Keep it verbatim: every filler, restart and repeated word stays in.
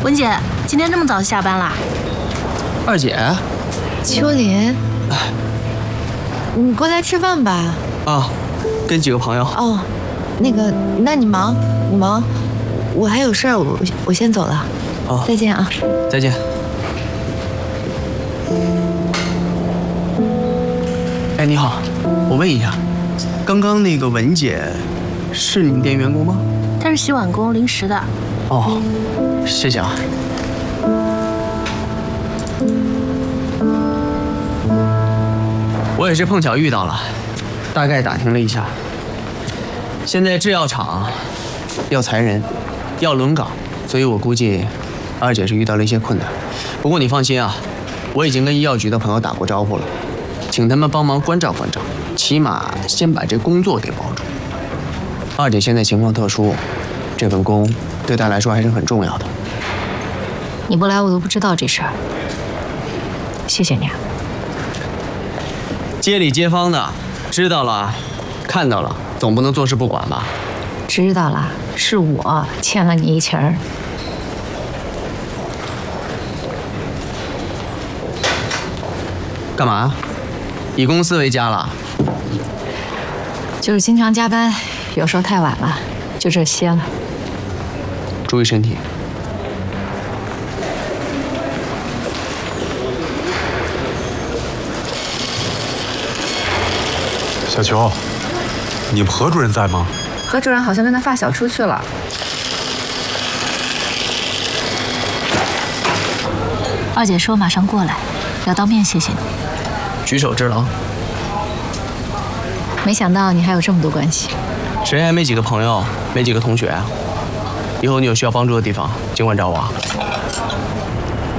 文姐，今天这么早就下班啦？ 二姐， 秋林，你过来吃饭吧。 啊，跟几个朋友。 哦，那个，那你忙，你忙，我还有事儿，我我先走了。 哦， 再见啊。 再见。哎，你好，我问一下，刚刚那个文姐是你们店员工吗？ 她是洗碗工，临时的。 哦，谢谢啊。我也是碰巧遇到了，大概打听了一下，现在制药厂要裁人，要轮岗，所以我估计二姐是遇到了一些困难。不过你放心啊，我已经跟医药局的朋友打过招呼了，请他们帮忙关照关照，起码先把这工作给保住。二姐现在情况特殊，这份工对她来说还是很重要的。 你不来我都不知道这事儿，谢谢你啊。 街里街坊的知道了，看到了，总不能坐视不管吧？ 知道了，是我欠了你一情儿。 干嘛？以公司为家了？ 就是经常加班，有时候太晚了，就这些了。 注意身体。 小球，你们何主任在吗？ 何主任好像跟他发小出去了。 二姐说马上过来，要当面谢谢你。 举手之劳。 没想到你还有这么多关系。 谁还没几个朋友，没几个同学啊？以后你有需要帮助的地方，尽管找我啊。